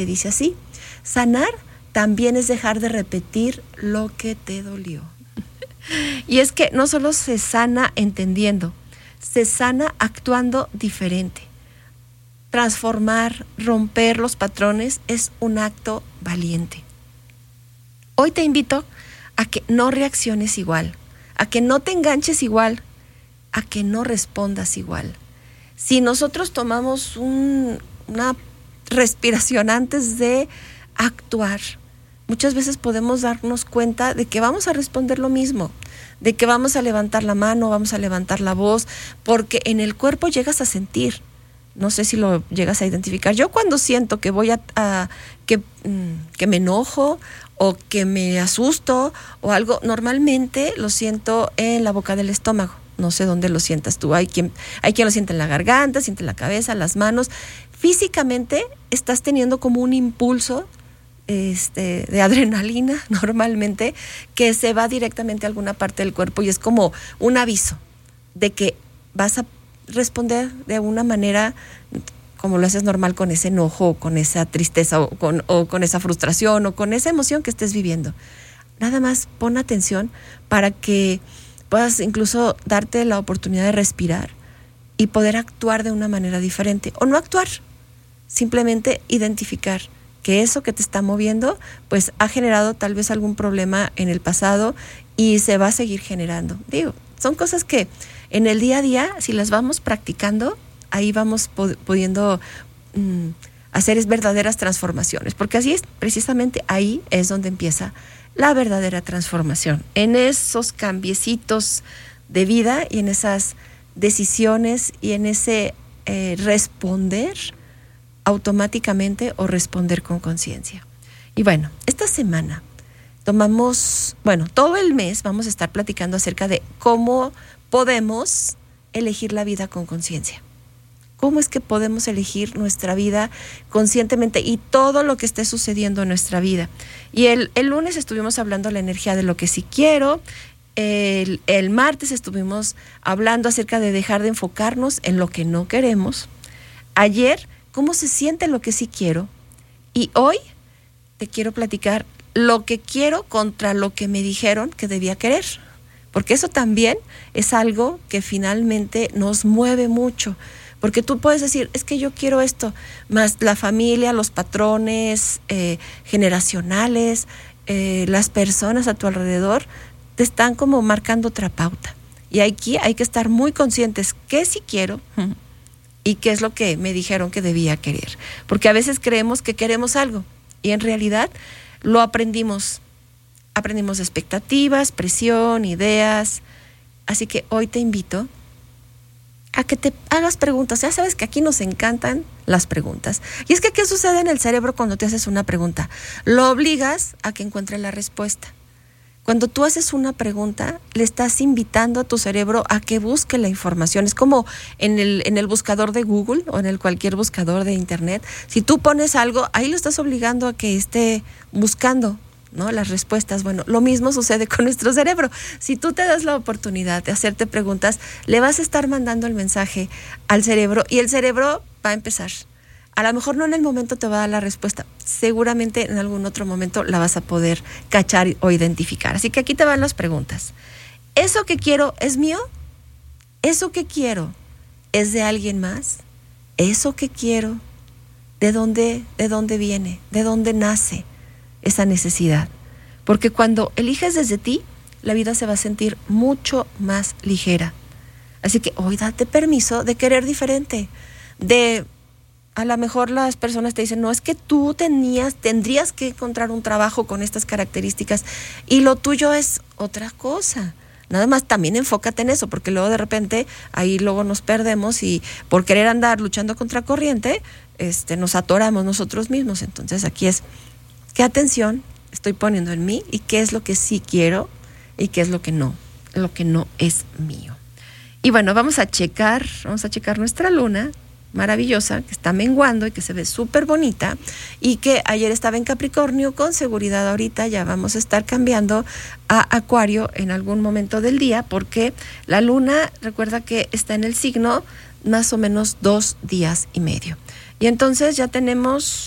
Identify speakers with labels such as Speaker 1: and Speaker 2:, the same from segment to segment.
Speaker 1: te dice así: sanar también es dejar de repetir lo que te dolió. Y es que no solo se sana entendiendo, se sana actuando diferente. Transformar, romper los patrones es un acto valiente. Hoy te invito a que no reacciones igual, a que no te enganches igual, a que no respondas igual. Si nosotros tomamos una respiración antes de actuar, muchas veces podemos darnos cuenta de que vamos a responder lo mismo, de que vamos a levantar la mano, vamos a levantar la voz, porque en el cuerpo llegas a sentir. No sé si lo llegas a identificar. Yo cuando siento que voy que me enojo o que me asusto o algo, normalmente lo siento en la boca del estómago. No sé dónde lo sientas tú. Hay quien lo siente en la garganta, siente en la cabeza, las manos. Físicamente estás teniendo como un impulso de adrenalina normalmente que se va directamente a alguna parte del cuerpo y es como un aviso de que vas a responder de una manera como lo haces normal con ese enojo o con esa tristeza o con esa frustración o con esa emoción que estés viviendo. Nada más pon atención para que puedas incluso darte la oportunidad de respirar y poder actuar de una manera diferente o no actuar, simplemente identificar que eso que te está moviendo pues ha generado tal vez algún problema en el pasado y se va a seguir generando. Digo, son cosas que en el día a día, si las vamos practicando, ahí vamos pudiendo hacer verdaderas transformaciones, porque así es, precisamente ahí es donde empieza la verdadera transformación, en esos cambiecitos de vida y en esas decisiones y en ese responder automáticamente o responder con conciencia. Y bueno, esta semana todo el mes vamos a estar platicando acerca de cómo podemos elegir la vida con conciencia. ¿Cómo es que podemos elegir nuestra vida conscientemente y todo lo que esté sucediendo en nuestra vida? Y el lunes estuvimos hablando de la energía de lo que sí quiero. El martes estuvimos hablando acerca de dejar de enfocarnos en lo que no queremos. Ayer, cómo se siente lo que sí quiero. Y hoy te quiero platicar lo que quiero contra lo que me dijeron que debía querer. Porque eso también es algo que finalmente nos mueve mucho. Porque tú puedes decir, es que yo quiero esto, más la familia, los patrones generacionales, las personas a tu alrededor, te están como marcando otra pauta. Y aquí hay que estar muy conscientes qué sí quiero y qué es lo que me dijeron que debía querer. Porque a veces creemos que queremos algo y en realidad lo aprendimos. Aprendimos expectativas, presión, ideas. Así que hoy te invito a que te hagas preguntas. Ya sabes que aquí nos encantan las preguntas. Y es que, ¿qué sucede en el cerebro cuando te haces una pregunta? Lo obligas a que encuentre la respuesta. Cuando tú haces una pregunta, le estás invitando a tu cerebro a que busque la información. Es como en el buscador de Google o en cualquier buscador de Internet. Si tú pones algo, ahí lo estás obligando a que esté buscando, ¿no?, las respuestas. Bueno, lo mismo sucede con nuestro cerebro. Si tú te das la oportunidad de hacerte preguntas, le vas a estar mandando el mensaje al cerebro y el cerebro va a empezar. A lo mejor no en el momento te va a dar la respuesta, seguramente en algún otro momento la vas a poder cachar o identificar. Así que aquí te van las preguntas. ¿Eso que quiero es mío? ¿Eso que quiero es de alguien más? ¿Eso que quiero, de dónde viene? ¿De dónde nace esa necesidad? Porque cuando eliges desde ti, la vida se va a sentir mucho más ligera. Así que hoy date permiso de querer diferente. A lo mejor las personas te dicen, no, es que tú tendrías que encontrar un trabajo con estas características y lo tuyo es otra cosa. Nada más también enfócate en eso, porque luego de repente ahí luego nos perdemos y por querer andar luchando contra corriente, nos atoramos nosotros mismos. Entonces aquí es, ¿qué atención estoy poniendo en mí y qué es lo que sí quiero y qué es lo que no es mío? Y bueno, vamos a checar nuestra luna maravillosa, que está menguando y que se ve súper bonita y que ayer estaba en Capricornio. Con seguridad ahorita ya vamos a estar cambiando a Acuario en algún momento del día, porque la luna, recuerda que está en el signo más o menos 2 días y medio. Y entonces ya tenemos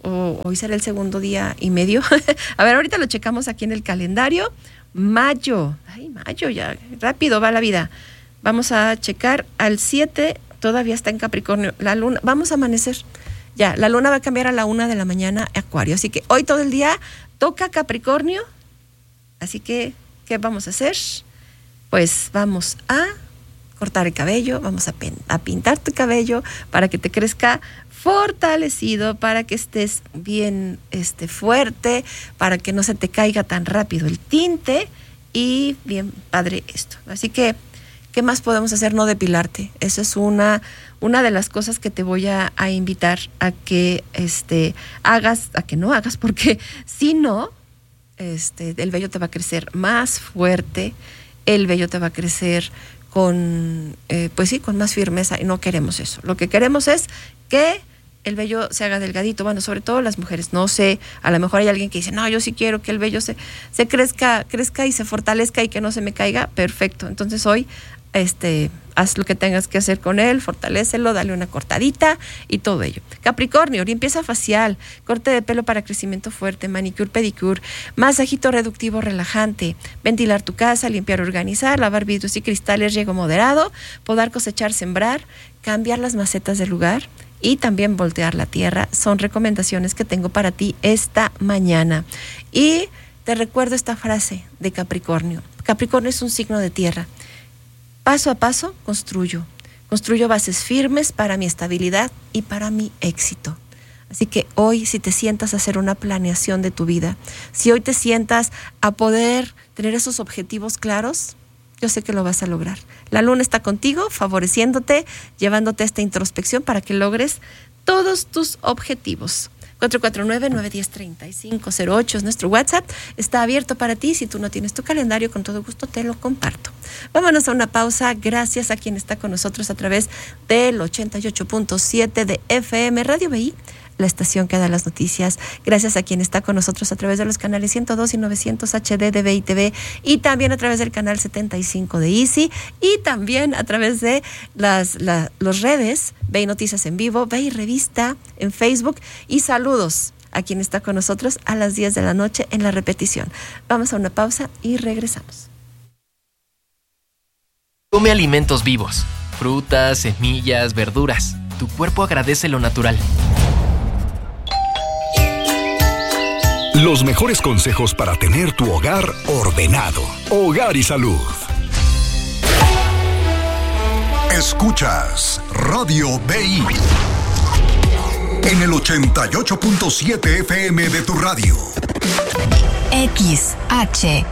Speaker 1: o hoy será el segundo día y medio. A ver, ahorita lo checamos aquí en el calendario. Mayo, mayo ya, rápido va la vida. Vamos a checar al 7, todavía está en Capricornio. La luna, vamos a amanecer. Ya, la luna va a cambiar a la 1 de la mañana, Acuario. Así que hoy todo el día toca Capricornio. Así que, ¿qué vamos a hacer? Pues vamos a cortar el cabello, vamos a pintar tu cabello para que te crezca fortalecido, para que estés bien fuerte, para que no se te caiga tan rápido el tinte y bien padre esto. Así que, ¿qué más podemos hacer? No depilarte. Eso es una de las cosas que te voy a invitar a que hagas, a que no hagas, porque si no, el vello te va a crecer más fuerte, el vello te va a crecer con más firmeza, y no queremos eso. Lo que queremos es que el vello se haga delgadito. Bueno, sobre todo las mujeres, no sé, a lo mejor hay alguien que dice, no, yo sí quiero que el vello se crezca y se fortalezca y que no se me caiga. Perfecto, entonces hoy haz lo que tengas que hacer con él, fortalécelo, dale una cortadita y todo ello. Capricornio, limpieza facial, corte de pelo para crecimiento fuerte, manicure, pedicure, masajito reductivo relajante, ventilar tu casa, limpiar, organizar, lavar vidrios y cristales, riego moderado, podar, cosechar, sembrar, cambiar las macetas de lugar y también voltear la tierra. Son recomendaciones que tengo para ti esta mañana. Y te recuerdo esta frase de Capricornio. Capricornio es un signo de tierra. Paso a paso construyo bases firmes para mi estabilidad y para mi éxito. Así que hoy, si te sientas a hacer una planeación de tu vida, si hoy te sientas a poder tener esos objetivos claros, yo sé que lo vas a lograr. La luna está contigo, favoreciéndote, llevándote a esta introspección para que logres todos tus objetivos. 449-910-3508 es nuestro WhatsApp. Está abierto para ti. Si tú no tienes tu calendario, con todo gusto te lo comparto. Vámonos a una pausa. Gracias a quien está con nosotros a través del 88.7 de FM Radio BI, la estación que da las noticias. Gracias a quien está con nosotros a través de los canales 102 y 900 HD de BI TV y también a través del canal 75 de Easy y también a través de las redes BI Noticias en Vivo, BI Revista en Facebook y saludos a quien está con nosotros a las 10 de la noche en la repetición. Vamos a una pausa y regresamos.
Speaker 2: Come alimentos vivos, frutas, semillas, verduras. Tu cuerpo agradece lo natural.
Speaker 3: Los mejores consejos para tener tu hogar ordenado. Hogar y Salud. Escuchas Radio BI en el 88.7 FM de tu radio.
Speaker 4: XHBI.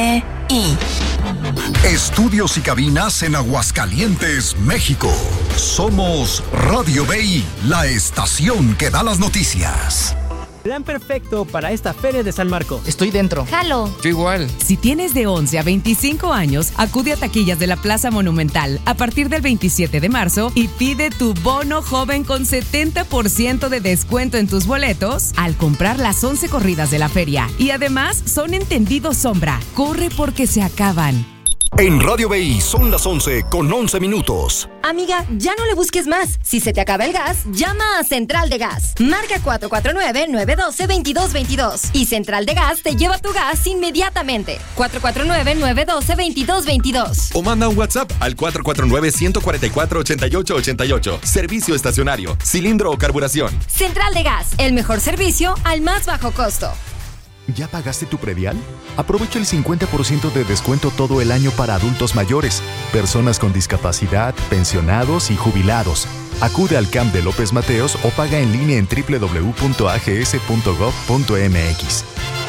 Speaker 3: Estudios y cabinas en Aguascalientes, México. Somos Radio BI, la estación que da las noticias.
Speaker 5: Plan perfecto para esta Feria de San Marcos.
Speaker 6: Estoy dentro.
Speaker 7: Jalo.
Speaker 6: Yo igual.
Speaker 7: Si tienes de 11 a 25 años, acude a taquillas de la Plaza Monumental a partir del 27 de marzo y pide tu bono joven con 70% de descuento en tus boletos al comprar las 11 corridas de la feria. Y además son entendidos sombra. Corre porque se acaban.
Speaker 3: En Radio BI son las 11:11.
Speaker 4: Amiga, ya no le busques más. Si se te acaba el gas, llama a Central de Gas. Marca 449-912-2222. Y Central de Gas te lleva tu gas inmediatamente. 449-912-2222.
Speaker 8: O manda un WhatsApp al 449-144-8888. Servicio estacionario, cilindro o carburación.
Speaker 4: Central de Gas, el mejor servicio al más bajo costo.
Speaker 9: ¿Ya pagaste tu predial? Aprovecha el 50% de descuento todo el año para adultos mayores, personas con discapacidad, pensionados y jubilados. Acude al CAMP de López Mateos o paga en línea en www.ags.gov.mx.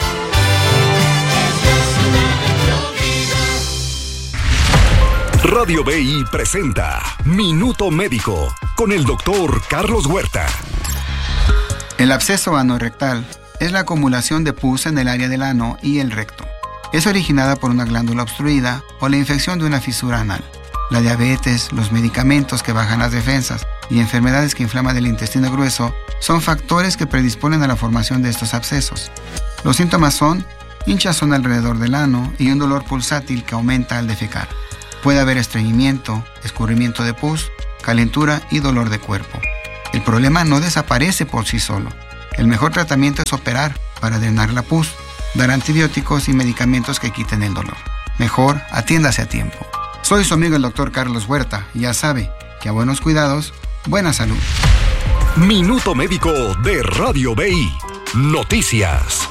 Speaker 3: Radio BI presenta Minuto Médico con el doctor Carlos Huerta.
Speaker 10: El absceso anorrectal es la acumulación de pus en el área del ano y el recto. Es originada por una glándula obstruida o la infección de una fisura anal. La diabetes, los medicamentos que bajan las defensas y enfermedades que inflaman el intestino grueso son factores que predisponen a la formación de estos abscesos. Los síntomas son hinchazón alrededor del ano y un dolor pulsátil que aumenta al defecar. Puede haber estreñimiento, escurrimiento de pus, calentura y dolor de cuerpo. El problema no desaparece por sí solo. El mejor tratamiento es operar para drenar la pus, dar antibióticos y medicamentos que quiten el dolor. Mejor, atiéndase a tiempo. Soy su amigo el Dr. Carlos Huerta y ya sabe que a buenos cuidados, buena salud.
Speaker 3: Minuto Médico de Radio BI. Noticias.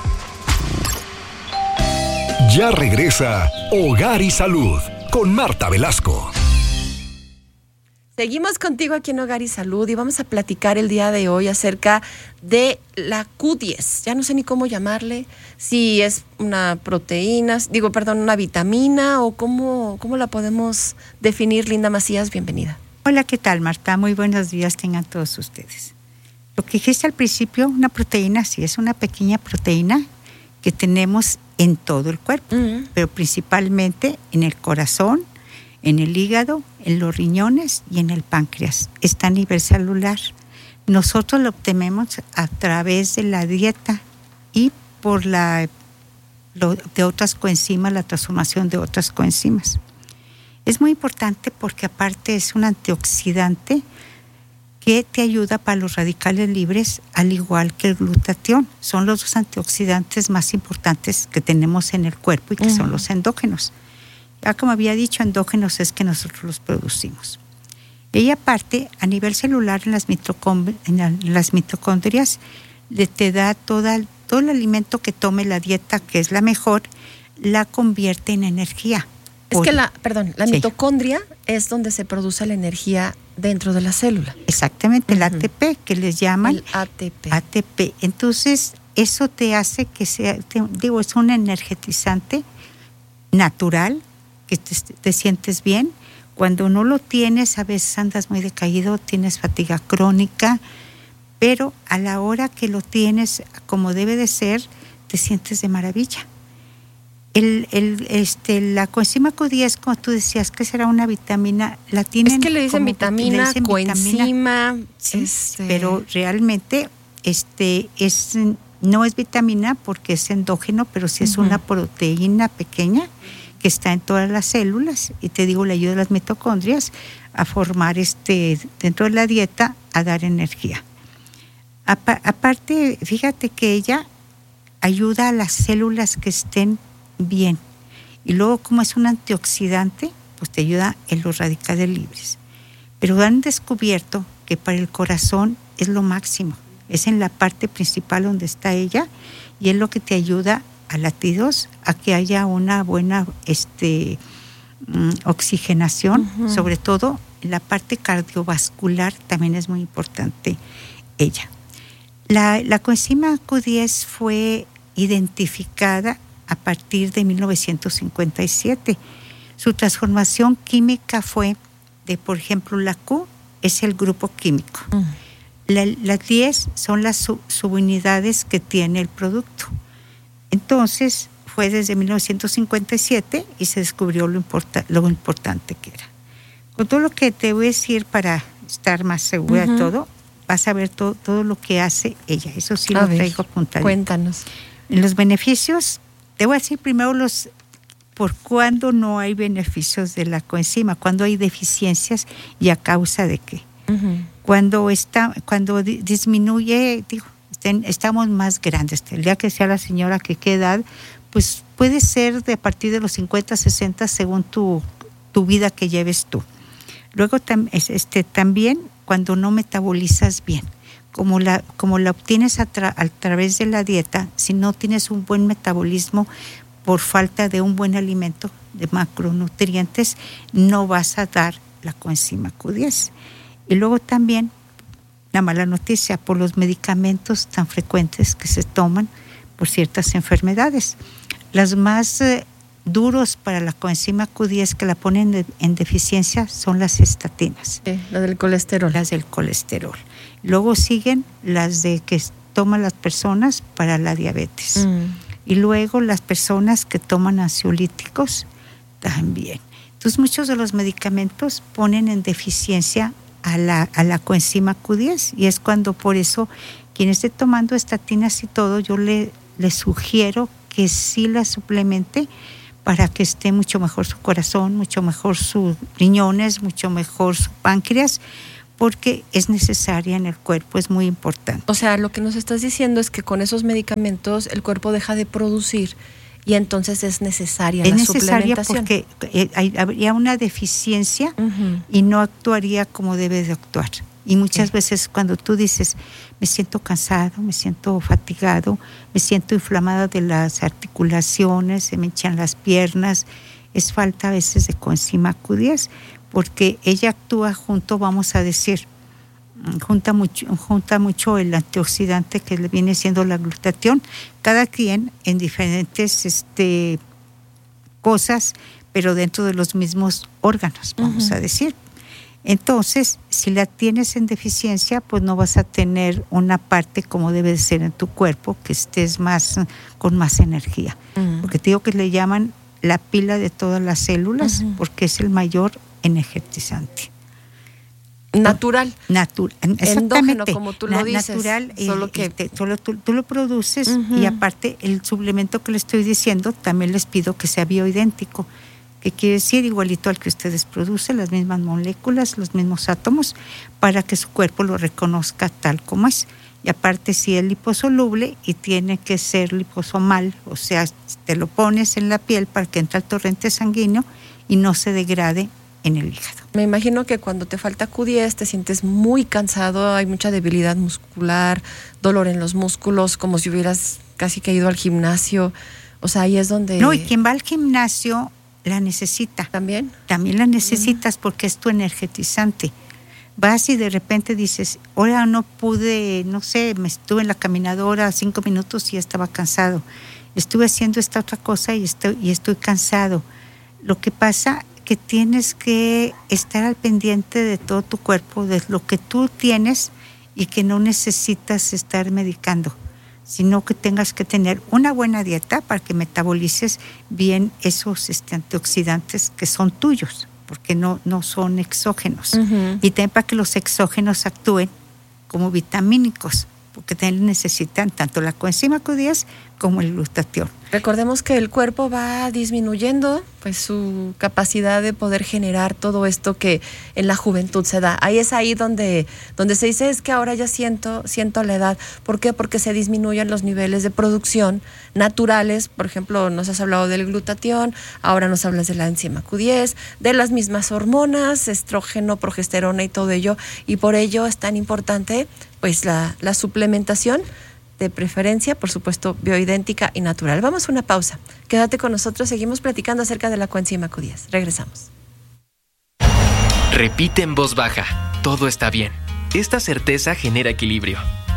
Speaker 3: Ya regresa Hogar y Salud con Marta Velasco.
Speaker 1: Seguimos contigo aquí en Hogar y Salud y vamos a platicar el día de hoy acerca de la Q10. Ya no sé ni cómo llamarle, si es una proteína, una vitamina o cómo la podemos definir. Linda Macías, bienvenida.
Speaker 6: Hola, ¿qué tal, Marta? Muy buenos días tengan todos ustedes. Lo que dijiste al principio, una proteína, sí, es una pequeña proteína que tenemos en todo el cuerpo, pero principalmente en el corazón, en el hígado, en los riñones y en el páncreas. Está a nivel celular. Nosotros lo obtenemos a través de la dieta y por de otras coenzimas, la transformación de otras coenzimas. Es muy importante porque aparte es un antioxidante que te ayuda para los radicales libres, al igual que el glutatión. Son los dos antioxidantes más importantes que tenemos en el cuerpo y que son los endógenos. Ya como había dicho, endógenos es que nosotros los producimos. Y aparte, a nivel celular, en las mitocondrias, te da todo el alimento que tome la dieta, que es la mejor, la convierte en energía.
Speaker 1: Es que la mitocondria es donde se produce la energía dentro de la célula.
Speaker 6: Exactamente, el ATP, que les llaman.
Speaker 1: El ATP.
Speaker 6: ATP. Entonces, eso te hace que sea, es un energetizante natural, que te sientes bien. Cuando no lo tienes, a veces andas muy decaído, tienes fatiga crónica, pero a la hora que lo tienes como debe de ser, te sientes de maravilla. La coenzima Q10, como tú decías, que será una vitamina, la tienen.
Speaker 1: Es que le dicen vitamina, coenzima.
Speaker 6: Sí, pero realmente no es vitamina porque es endógeno, pero sí es una proteína pequeña que está en todas las células y te digo, le ayuda a las mitocondrias a formar dentro de la dieta, a dar energía. Aparte, fíjate que ella ayuda a las células que estén bien. Y luego, como es un antioxidante, pues te ayuda en los radicales libres. Pero han descubierto que para el corazón es lo máximo. Es en la parte principal donde está ella y es lo que te ayuda a latidos, a que haya una buena oxigenación, sobre todo en la parte cardiovascular también es muy importante ella. La coenzima Q10 fue identificada a partir de 1957. Su transformación química fue por ejemplo, la Q es el grupo químico. Las 10 son las subunidades que tiene el producto. Entonces, fue desde 1957 y se descubrió lo importante que era. Con todo lo que te voy a decir para estar más segura de todo, vas a ver todo lo que hace ella. Eso sí lo traigo apuntadito.
Speaker 1: Cuéntanos.
Speaker 6: En los beneficios, te voy a decir primero por cuándo no hay beneficios de la coenzima, cuándo hay deficiencias y a causa de qué. Cuando disminuye, estamos más grandes. El día que sea la señora que qué edad, pues puede ser de a partir de los 50, 60 según tu vida que lleves tú. Luego también cuando no metabolizas bien, como la obtienes a través de la dieta, si no tienes un buen metabolismo por falta de un buen alimento de macronutrientes, no vas a dar la coenzima Q10. Y luego también la mala noticia por los medicamentos tan frecuentes que se toman por ciertas enfermedades. Las más duros para la coenzima Q10 que la ponen en deficiencia son las estatinas.
Speaker 1: Sí, las del colesterol.
Speaker 6: Las del colesterol. Luego siguen las que toman las personas para la diabetes. Y luego las personas que toman ansiolíticos también. Entonces muchos de los medicamentos ponen en deficiencia a la coenzima Q10 y es cuando por eso quien esté tomando estatinas y todo, yo le sugiero que sí la suplemente para que esté mucho mejor su corazón, mucho mejor sus riñones, mucho mejor su páncreas, porque es necesaria en el cuerpo, es muy importante.
Speaker 1: O sea, lo que nos estás diciendo es que con esos medicamentos el cuerpo deja de producir y entonces es necesaria la suplementación.
Speaker 6: Porque habría una deficiencia y no actuaría como debe de actuar. Y muchas veces cuando tú dices, me siento cansado, me siento fatigado, me siento inflamada de las articulaciones, se me hinchan las piernas, es falta a veces de coenzima Q10, porque ella actúa junto, vamos a decir, junta mucho el antioxidante que le viene siendo la glutatión, cada quien en diferentes cosas, pero dentro de los mismos órganos, vamos a decir. Entonces, si la tienes en deficiencia, pues no vas a tener una parte como debe de ser en tu cuerpo, que estés con más energía. Porque te digo que le llaman la pila de todas las células, porque es el mayor energetizante.
Speaker 1: Natural.
Speaker 6: Exactamente.
Speaker 1: Endógeno, como tú lo dices.
Speaker 6: Natural,
Speaker 1: solo que
Speaker 6: tú lo produces y aparte el suplemento que le estoy diciendo, también les pido que sea bioidéntico, que quiere decir igualito al que ustedes producen, las mismas moléculas, los mismos átomos, para que su cuerpo lo reconozca tal como es. Y aparte, si es liposoluble y tiene que ser liposomal, o sea, te lo pones en la piel para que entre al torrente sanguíneo y no se degrade en el hígado.
Speaker 1: Me imagino que cuando te falta Q10 te sientes muy cansado, hay mucha debilidad muscular, dolor en los músculos, como si hubieras casi que ido al gimnasio. O sea, ahí es donde...
Speaker 6: No, y quien va al gimnasio la necesita.
Speaker 1: ¿También?
Speaker 6: También la necesitas porque es tu energetizante. Vas y de repente dices, ahora no pude, no sé, me estuve en la caminadora 5 minutos y ya estaba cansado. Estuve haciendo esta otra cosa y estoy cansado. Lo que pasa que tienes que estar al pendiente de todo tu cuerpo, de lo que tú tienes y que no necesitas estar medicando, sino que tengas que tener una buena dieta para que metabolices bien esos antioxidantes que son tuyos, porque no son exógenos. Y también para que los exógenos actúen como vitamínicos, porque también necesitan tanto la coenzima Q10 como el glutatión.
Speaker 1: Recordemos que el cuerpo va disminuyendo pues su capacidad de poder generar todo esto que en la juventud se da. Ahí es ahí donde se dice, es que ahora ya siento la edad. ¿Por qué? Porque se disminuyen los niveles de producción naturales. Por ejemplo, nos has hablado del glutatión, ahora nos hablas de la enzima Q10, de las mismas hormonas, estrógeno, progesterona y todo ello. Y por ello es tan importante pues la suplementación, de preferencia, por supuesto, bioidéntica y natural. Vamos a una pausa. Quédate con nosotros, seguimos platicando acerca de la coenzima Q10. Regresamos.
Speaker 2: Repite en voz baja, todo está bien. Esta certeza genera equilibrio.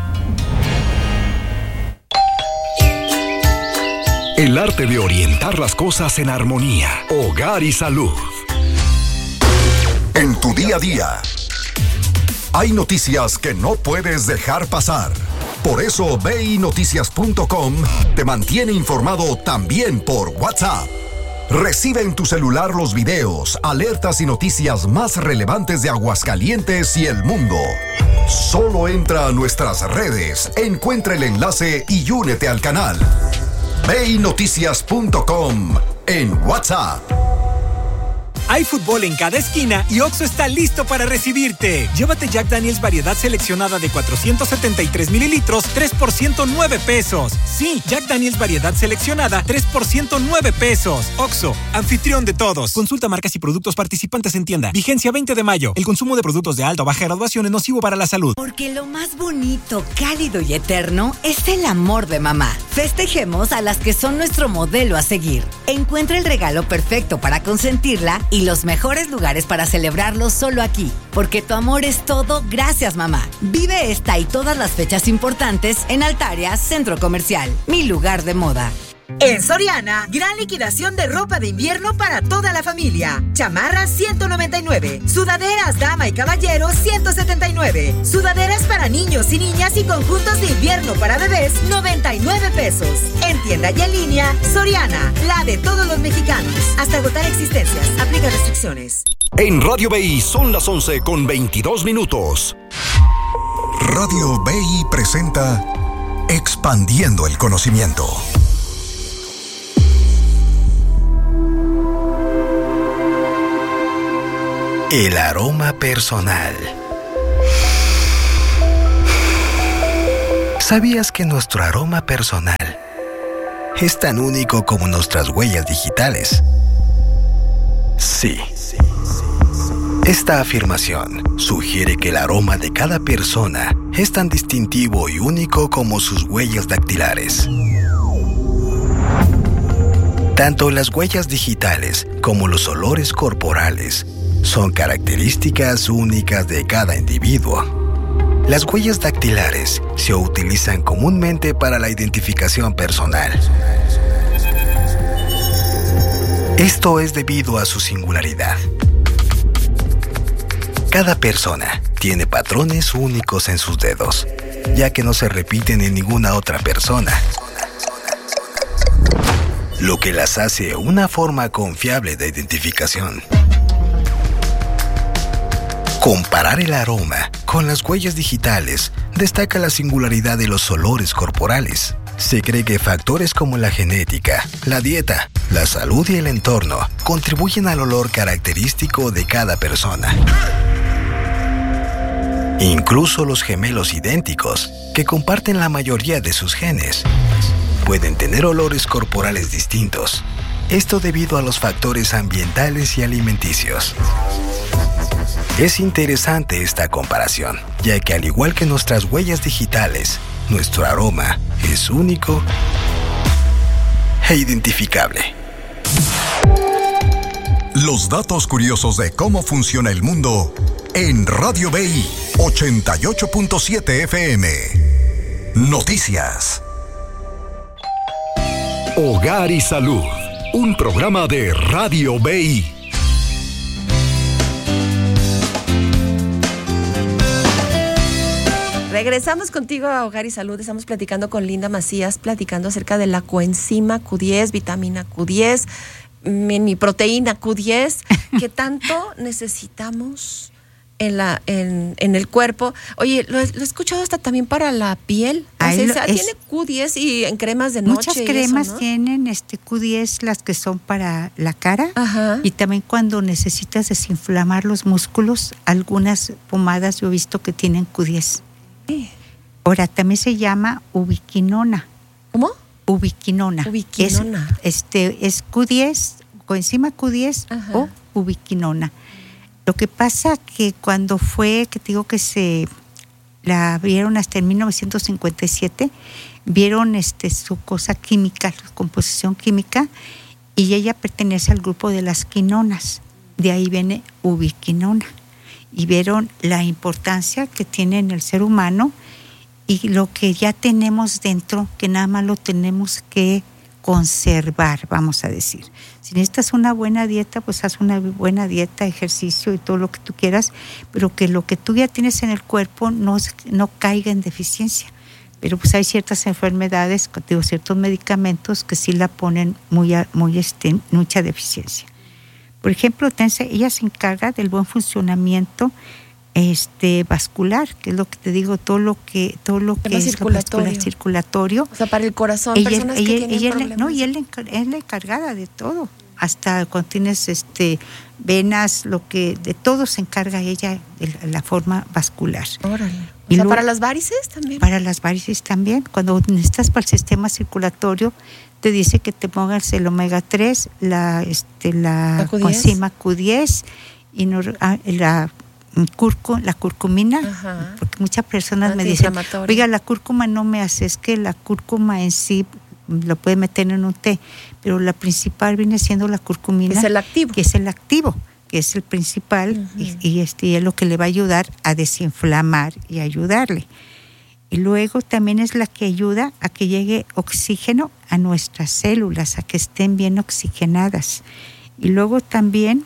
Speaker 3: El arte de orientar las cosas en armonía. Hogar y salud. En tu día a día, hay noticias que no puedes dejar pasar. Por eso BINoticias.com te mantiene informado también por WhatsApp. Recibe en tu celular los videos, alertas y noticias más relevantes de Aguascalientes y el mundo. Solo entra a nuestras redes, encuentra el enlace y únete al canal. BINoticias.com en WhatsApp.
Speaker 11: Hay fútbol en cada esquina y OXXO está listo para recibirte. Llévate Jack Daniel's variedad seleccionada de 473 mililitros, 3 por 109 pesos. Sí, Jack Daniel's variedad seleccionada, 3 por 109 pesos. OXXO, anfitrión de todos. Consulta marcas y productos participantes en tienda. Vigencia 20 de mayo. El consumo de productos de alta o baja graduación es nocivo para la salud.
Speaker 12: Porque lo más bonito, cálido y eterno es el amor de mamá. Festejemos a las que son nuestro modelo a seguir. Encuentra el regalo perfecto para consentirla y los mejores lugares para celebrarlo solo aquí. Porque tu amor es todo, gracias mamá. Vive esta y todas las fechas importantes en Altaria Centro Comercial, mi lugar de moda.
Speaker 13: En Soriana, gran liquidación de ropa de invierno para toda la familia. Chamarras 199, sudaderas dama y caballero 179, sudaderas para niños y niñas y conjuntos de invierno para bebés 99 pesos. En tienda y en línea, Soriana, la de todos los mexicanos. Hasta agotar existencias, aplica restricciones.
Speaker 3: En Radio BI son las 11:22. Radio BI presenta Expandiendo el Conocimiento.
Speaker 14: El aroma personal. ¿Sabías que nuestro aroma personal es tan único como nuestras huellas digitales? Sí. Esta afirmación sugiere que el aroma de cada persona es tan distintivo y único como sus huellas dactilares. Tanto las huellas digitales como los olores corporales son características únicas de cada individuo. Las huellas dactilares se utilizan comúnmente para la identificación personal. Esto es debido a su singularidad. Cada persona tiene patrones únicos en sus dedos, ya que no se repiten en ninguna otra persona, lo que las hace una forma confiable de identificación. Comparar el aroma con las huellas digitales destaca la singularidad de los olores corporales. Se cree que factores como la genética, la dieta, la salud y el entorno contribuyen al olor característico de cada persona. Incluso los gemelos idénticos, que comparten la mayoría de sus genes, pueden tener olores corporales distintos. Esto debido a los factores ambientales y alimenticios. Es interesante esta comparación, ya que al igual que nuestras huellas digitales, nuestro aroma es único e identificable.
Speaker 3: Los datos curiosos de cómo funciona el mundo en Radio BI 88.7 FM. Noticias. Hogar y Salud, un programa de Radio BI.
Speaker 1: Regresamos contigo a Hogar y Salud. Estamos platicando con Linda Macías, platicando acerca de la coenzima Q10, vitamina Q10, mini proteína Q10, que tanto necesitamos en el cuerpo. Oye, lo he escuchado hasta también para la piel. Tiene Q10 y en cremas de noche.
Speaker 6: Muchas cremas, ¿no? Tienen Q10, las que son para la cara. Ajá. Y también cuando necesitas desinflamar los músculos, algunas pomadas yo he visto que tienen Q10. Ahora, también se llama ubiquinona.
Speaker 1: ¿Cómo?
Speaker 6: Ubiquinona.
Speaker 1: Ubiquinona.
Speaker 6: Es Q10, coenzima Q10. Ajá. O ubiquinona. Lo que pasa que cuando fue, que te digo que se la vieron hasta en 1957, vieron su cosa química, su composición química, y ella pertenece al grupo de las quinonas. De ahí viene ubiquinona. Y vieron la importancia que tiene en el ser humano y lo que ya tenemos dentro, que nada más lo tenemos que conservar, vamos a decir. Si necesitas una buena dieta, pues haz una buena dieta, ejercicio y todo lo que tú quieras, pero que lo que tú ya tienes en el cuerpo no caiga en deficiencia. Pero pues hay ciertas enfermedades, ciertos medicamentos que sí la ponen mucha deficiencia. Por ejemplo, ella se encarga del buen funcionamiento vascular, que es lo que te digo, todo lo que es circulatorio.
Speaker 1: O sea, para el corazón, personas que tienen problemas.
Speaker 6: No, y es la encargada de todo. Hasta cuando tienes venas, de todo se encarga ella de la forma vascular.
Speaker 1: Órale. O sea, ¿para las varices también?
Speaker 6: Para las varices también. Cuando necesitas para el sistema circulatorio, te dice que te pongas el omega 3, la coenzima Q10 y la curcumina. Ajá. Porque muchas personas me dicen, oiga, la cúrcuma no me hace, es que la cúrcuma en sí lo puede meter en un té, pero la principal viene siendo la curcumina.
Speaker 1: Es el activo.
Speaker 6: Que es el activo, que es el principal. Uh-huh. y es lo que le va a ayudar a desinflamar y ayudarle. Y luego también es la que ayuda a que llegue oxígeno a nuestras células, a que estén bien oxigenadas. Y luego también,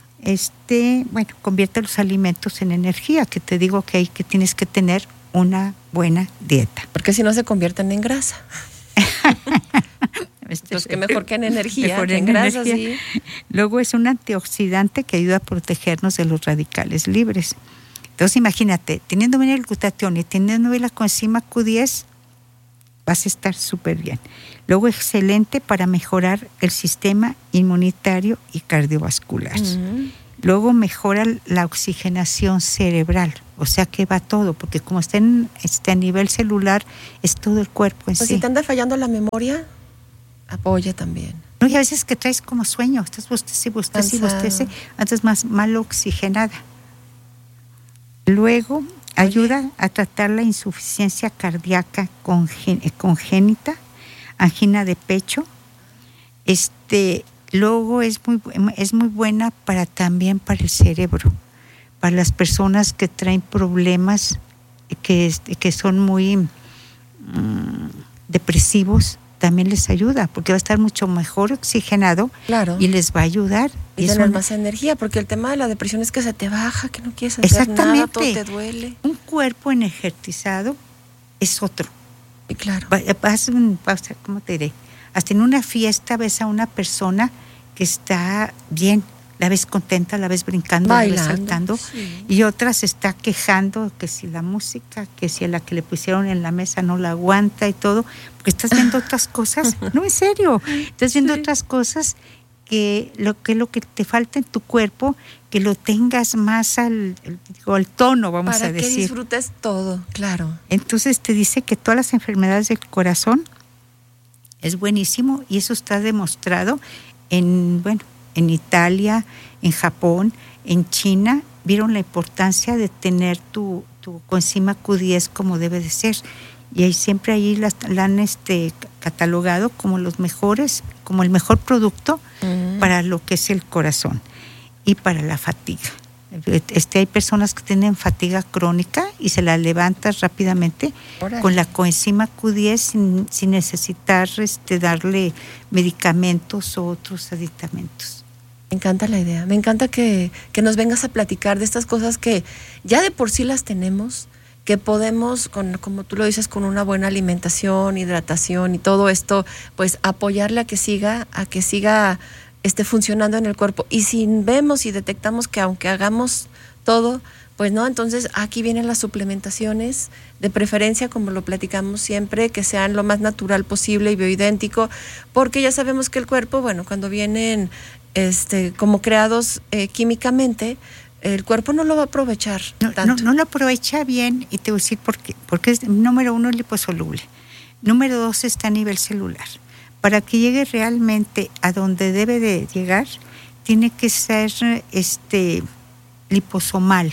Speaker 6: convierte los alimentos en energía, que te digo que tienes que tener una buena dieta.
Speaker 1: Porque si no se convierten en grasa. Pues que mejor que en energía, que en grasa, sí.
Speaker 6: Luego es un antioxidante que ayuda a protegernos de los radicales libres. Entonces imagínate, teniendo bien el glutatión y teniendo bien la coenzima Q10, vas a estar súper bien. Luego excelente para mejorar el sistema inmunitario y cardiovascular. Uh-huh. Luego mejora la oxigenación cerebral. O sea que va todo, porque como está a nivel celular, es todo el cuerpo en
Speaker 1: pues
Speaker 6: sí.
Speaker 1: Si te anda fallando la memoria, apoya también.
Speaker 6: No, y a veces que traes como sueño, estás bostece, antes más mal oxigenada. Luego ayuda a tratar la insuficiencia cardíaca congénita, angina de pecho. Luego es muy buena también para el cerebro, para las personas que traen problemas que son muy depresivos. También les ayuda, porque va a estar mucho mejor oxigenado.
Speaker 1: Claro.
Speaker 6: Y les va a ayudar.
Speaker 1: Y tener más energía, porque el tema de la depresión es que se te baja, que no quieres hacer nada, todo te duele.
Speaker 6: Un cuerpo energizado es otro.
Speaker 1: Y claro.
Speaker 6: ¿Cómo te diré? Hasta en una fiesta ves a una persona que está bien, la ves contenta, la ves brincando, bailando, la ves saltando, sí. Y otra se está quejando que si la música, que si a la que le pusieron en la mesa no la aguanta y todo, porque estás viendo otras cosas. No, en serio, estás viendo otras cosas que lo que te falta en tu cuerpo, que lo tengas más al tono, vamos a decir.
Speaker 1: Para que disfrutes todo, claro.
Speaker 6: Entonces te dice que todas las enfermedades del corazón es buenísimo, y eso está demostrado en Italia, en Japón, en China. Vieron la importancia de tener tu coenzima Q10 como debe de ser. Y ahí siempre la han catalogado como los mejores, como el mejor producto para lo que es el corazón y para la fatiga. Hay personas que tienen fatiga crónica y se la levantas rápidamente con la coenzima Q10 sin necesitar darle medicamentos o otros aditamentos.
Speaker 1: Me encanta la idea, me encanta que nos vengas a platicar de estas cosas que ya de por sí las tenemos, que podemos, como tú lo dices, con una buena alimentación, hidratación y todo esto, pues apoyarle a que siga funcionando en el cuerpo. Y si vemos y detectamos que aunque hagamos todo, pues no, entonces aquí vienen las suplementaciones, de preferencia, como lo platicamos siempre, que sean lo más natural posible y bioidéntico, porque ya sabemos que el cuerpo, bueno, cuando vienen como creados químicamente, el cuerpo no lo va a aprovechar tanto.
Speaker 6: No lo aprovecha bien, y te voy a decir por qué. Porque número 1 es liposoluble. Número 2 está a nivel celular. Para que llegue realmente a donde debe de llegar, tiene que ser liposomal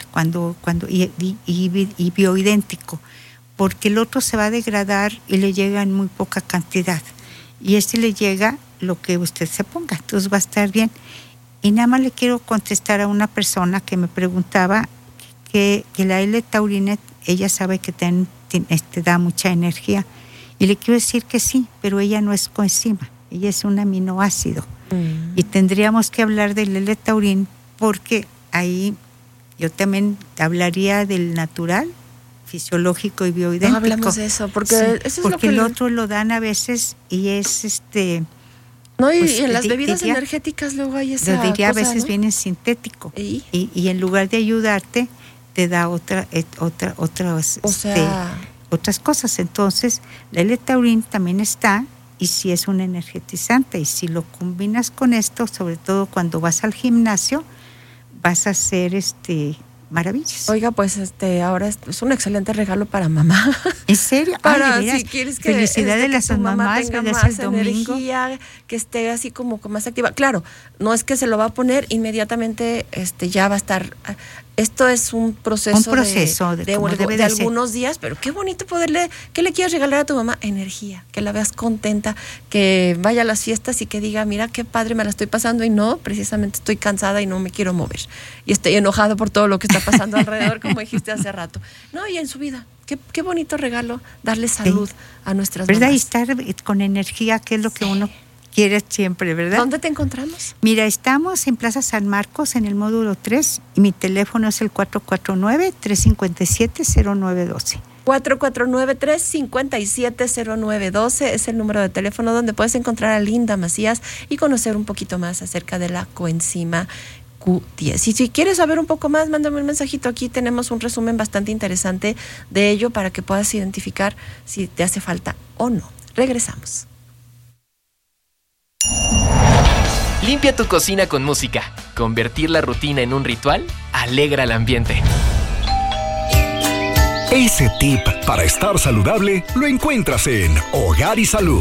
Speaker 6: y bioidéntico, porque el otro se va a degradar y le llega en muy poca cantidad. Y le llega lo que usted se ponga, entonces va a estar bien. Y nada más le quiero contestar a una persona que me preguntaba que la L-taurina, ella sabe que da mucha energía. Y le quiero decir que sí, pero ella no es coenzima, ella es un aminoácido. Y tendríamos que hablar del L-taurin, porque ahí yo también hablaría del natural, fisiológico y bioidéntico.
Speaker 1: No hablamos de eso, porque eso es
Speaker 6: porque el otro lo dan a veces y es
Speaker 1: No, y en las bebidas energéticas luego hay esa
Speaker 6: lo diría
Speaker 1: cosa,
Speaker 6: a veces,
Speaker 1: ¿no?
Speaker 6: Viene sintético. Y en lugar de ayudarte, te da otras cosas. Entonces, la L-taurin también está, y si es un energetizante, y si lo combinas con esto, sobre todo cuando vas al gimnasio, vas a hacer maravillas.
Speaker 1: Oiga, pues ahora es un excelente regalo para mamá.
Speaker 6: ¿En serio?
Speaker 1: Para si quieres que
Speaker 6: felicidades a las mamás,
Speaker 1: tenga
Speaker 6: más
Speaker 1: más
Speaker 6: domingo.
Speaker 1: energía, que esté así como más activa. Claro, no es que se lo va a poner inmediatamente, ya va a estar. Esto es un proceso de algunos días, pero qué bonito poderle. ¿Qué le quieres regalar a tu mamá? Energía, que la veas contenta, que vaya a las fiestas y que diga, mira qué padre me la estoy pasando, y no, precisamente estoy cansada y no me quiero mover. Y estoy enojado por todo lo que está pasando alrededor, como dijiste hace rato. No, y en su vida. Qué bonito regalo, darle salud a nuestras mamás.
Speaker 6: ¿Verdad? Y estar con energía, que es lo que uno quiere siempre, ¿verdad?
Speaker 1: ¿Dónde te encontramos?
Speaker 6: Mira, estamos en Plaza San Marcos, en el módulo 3, y mi teléfono es el 449-357-0912.
Speaker 1: 449-357-0912 es el número de teléfono donde puedes encontrar a Linda Macías y conocer un poquito más acerca de la coenzima Q10. Y si quieres saber un poco más, mándame un mensajito. Aquí tenemos un resumen bastante interesante de ello para que puedas identificar si te hace falta o no. Regresamos.
Speaker 2: Limpia tu cocina con música. Convertir la rutina en un ritual alegra el ambiente.
Speaker 3: Ese tip para estar saludable lo encuentras en Hogar y Salud.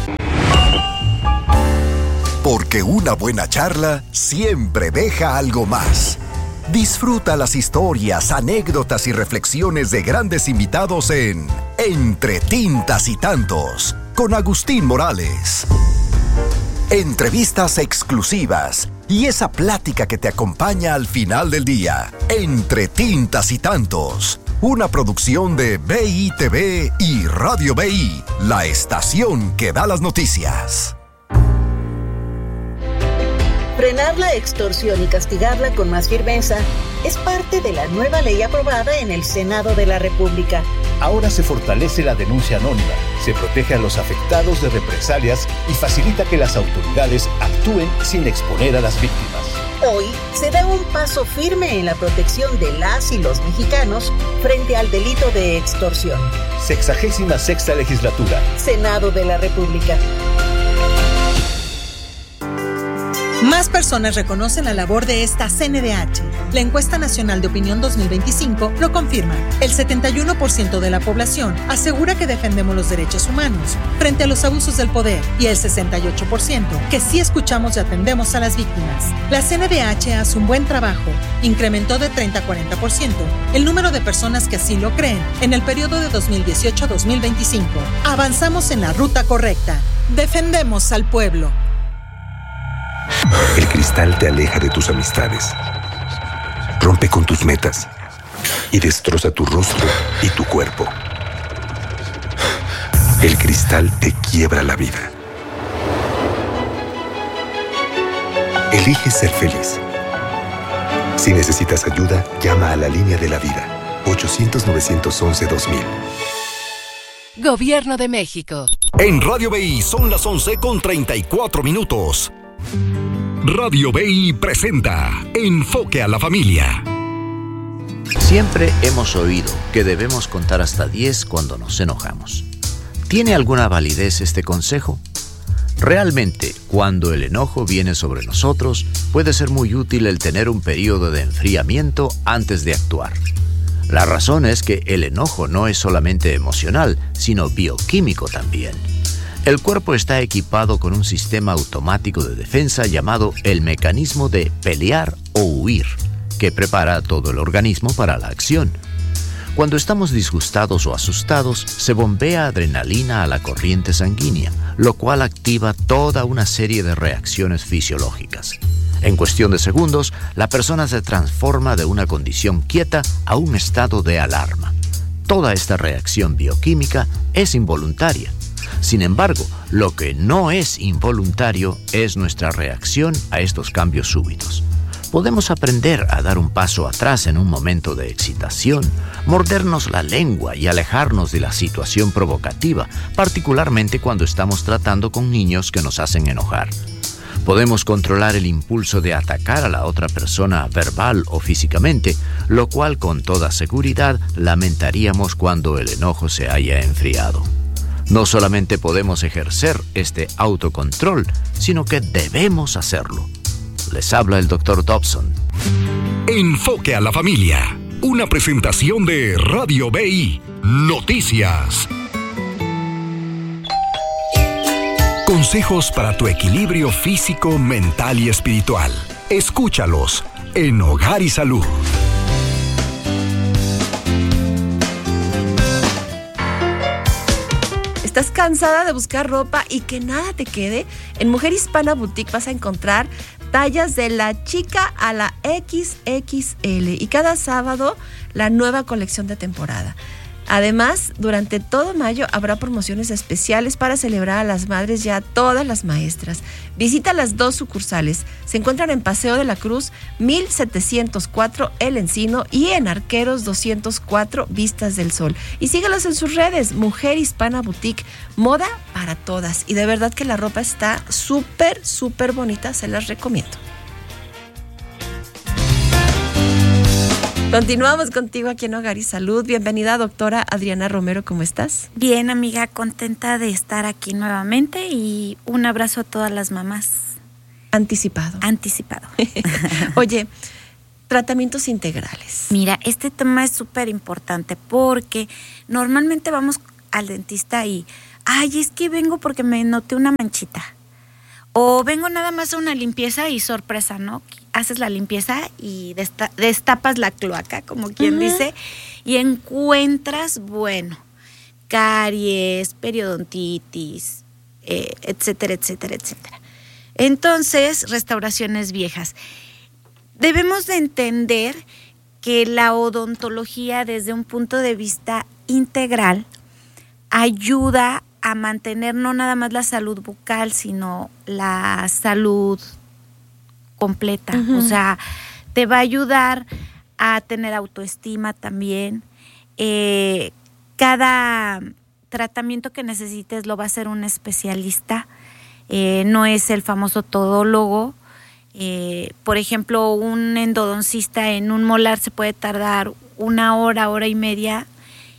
Speaker 3: Porque una buena charla siempre deja algo más. Disfruta las historias, anécdotas y reflexiones de grandes invitados en Entre Tintas y Tantos, con Agustín Morales. Entrevistas exclusivas y esa plática que te acompaña al final del día. Entre Tintas y Tantos, una producción de BITV y Radio BI, la estación que da las noticias.
Speaker 15: Frenar la extorsión y castigarla con más firmeza es parte de la nueva ley aprobada en el Senado de la República.
Speaker 16: Ahora se fortalece la denuncia anónima, se protege a los afectados de represalias y facilita que las autoridades actúen sin exponer a las víctimas.
Speaker 15: Hoy se da un paso firme en la protección de las y los mexicanos frente al delito de extorsión.
Speaker 16: 66ª Legislatura.
Speaker 15: Senado de la República.
Speaker 17: Más personas reconocen la labor de esta CNDH. La Encuesta Nacional de Opinión 2025 lo confirma. El 71% de la población asegura que defendemos los derechos humanos frente a los abusos del poder y el 68% que sí escuchamos y atendemos a las víctimas. La CNDH hace un buen trabajo. Incrementó de 30 a 40% el número de personas que así lo creen en el periodo de 2018 a 2025. Avanzamos en la ruta correcta. Defendemos al pueblo.
Speaker 18: El cristal te aleja de tus amistades, rompe con tus metas y destroza tu rostro y tu cuerpo. El cristal te quiebra la vida. Elige ser feliz. Si necesitas ayuda, llama a la línea de la vida, 800-911-2000.
Speaker 19: Gobierno de México.
Speaker 3: En Radio BI son las 11:34. Radio BI presenta Enfoque a la Familia.
Speaker 20: Siempre hemos oído que debemos contar hasta 10 cuando nos enojamos. ¿Tiene alguna validez este consejo? Realmente, cuando el enojo viene sobre nosotros, puede ser muy útil el tener un periodo de enfriamiento antes de actuar. La razón es que el enojo no es solamente emocional, sino bioquímico también. El cuerpo está equipado con un sistema automático de defensa llamado el mecanismo de pelear o huir, que prepara a todo el organismo para la acción. Cuando estamos disgustados o asustados, se bombea adrenalina a la corriente sanguínea, lo cual activa toda una serie de reacciones fisiológicas. En cuestión de segundos, la persona se transforma de una condición quieta a un estado de alarma. Toda esta reacción bioquímica es involuntaria. Sin embargo, lo que no es involuntario es nuestra reacción a estos cambios súbitos. Podemos aprender a dar un paso atrás en un momento de excitación, mordernos la lengua y alejarnos de la situación provocativa, particularmente cuando estamos tratando con niños que nos hacen enojar. Podemos controlar el impulso de atacar a la otra persona verbal o físicamente, lo cual con toda seguridad lamentaríamos cuando el enojo se haya enfriado. No solamente podemos ejercer este autocontrol, sino que debemos hacerlo. Les habla el Dr. Dobson.
Speaker 3: Enfoque a la Familia, una presentación de Radio BI Noticias. Consejos para tu equilibrio físico, mental y espiritual. Escúchalos en Hogar y Salud.
Speaker 1: ¿Estás cansada de buscar ropa y que nada te quede? En Mujer Hispana Boutique vas a encontrar tallas de la chica a la XXL y cada sábado la nueva colección de temporada. Además, durante todo mayo habrá promociones especiales para celebrar a las madres y a todas las maestras. Visita las 2 sucursales. Se encuentran en Paseo de la Cruz 1704 El Encino y en Arqueros 204 Vistas del Sol. Y sígalos en sus redes, Mujer Hispana Boutique, moda para todas. Y de verdad que la ropa está súper, súper bonita, se las recomiendo. Continuamos contigo aquí en Hogar y Salud. Bienvenida, doctora Adriana Romero, ¿cómo estás?
Speaker 21: Bien, amiga, contenta de estar aquí nuevamente y un abrazo a todas las mamás.
Speaker 1: Anticipado.
Speaker 21: Anticipado.
Speaker 1: Oye, tratamientos integrales.
Speaker 21: Mira, este tema es súper importante porque normalmente vamos al dentista y, es que vengo porque me noté una manchita. O vengo nada más a una limpieza y sorpresa, ¿no? Haces la limpieza y destapas la cloaca, como quien dice, y encuentras, caries, periodontitis, etcétera, etcétera, etcétera. Entonces, restauraciones viejas. Debemos de entender que la odontología desde un punto de vista integral ayuda a mantener no nada más la salud bucal, sino la salud completa. O sea, te va a ayudar a tener autoestima también. Cada tratamiento que necesites lo va a hacer un especialista. No es el famoso todólogo. Por ejemplo, un endodoncista en un molar se puede tardar 1 hora, hora y media,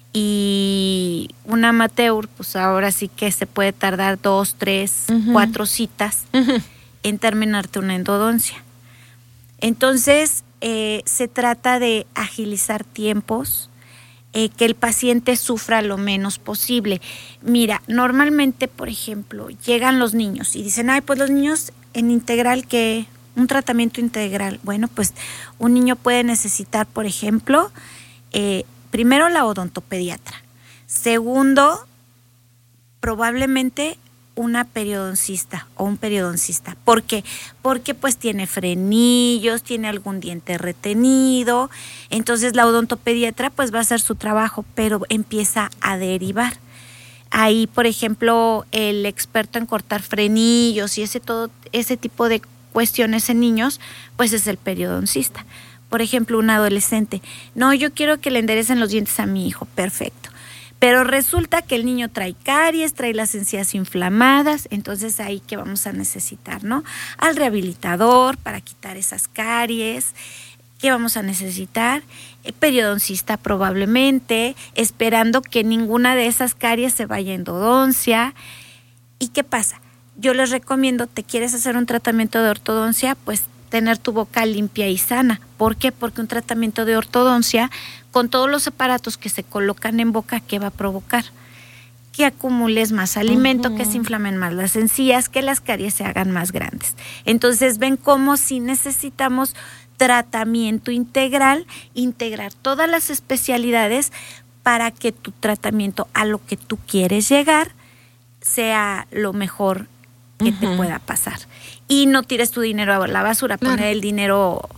Speaker 21: y un amateur, pues ahora sí que se puede tardar 2, 3, 4 citas en terminarte una endodoncia. Entonces, se trata de agilizar tiempos, que el paciente sufra lo menos posible. Mira, normalmente, por ejemplo, llegan los niños y dicen, pues los niños en integral, ¿qué? Un tratamiento integral. Bueno, pues un niño puede necesitar, por ejemplo, primero la odontopediatra. Segundo, probablemente una periodoncista o un periodoncista. ¿Por qué? Porque pues tiene frenillos, tiene algún diente retenido. Entonces la odontopediatra pues va a hacer su trabajo, pero empieza a derivar. Ahí, por ejemplo, el experto en cortar frenillos y ese tipo de cuestiones en niños, pues es el periodoncista. Por ejemplo, un adolescente, yo quiero que le enderecen los dientes a mi hijo, perfecto. Pero resulta que el niño trae caries, trae las encías inflamadas, entonces ahí que vamos a necesitar, ¿no? Al rehabilitador para quitar esas caries. ¿Qué vamos a necesitar? Periodoncista probablemente, esperando que ninguna de esas caries se vaya a endodoncia. ¿Y qué pasa? Yo les recomiendo, ¿te quieres hacer un tratamiento de ortodoncia? Pues tener tu boca limpia y sana. ¿Por qué? Porque un tratamiento de ortodoncia, con todos los aparatos que se colocan en boca, ¿qué va a provocar? Que acumules más alimento, que se inflamen más las encías, que las caries se hagan más grandes. Entonces, ven cómo si necesitamos tratamiento integral, integrar todas las especialidades para que tu tratamiento a lo que tú quieres llegar sea lo mejor que te pueda pasar. Y no tires tu dinero a la basura, poner el dinero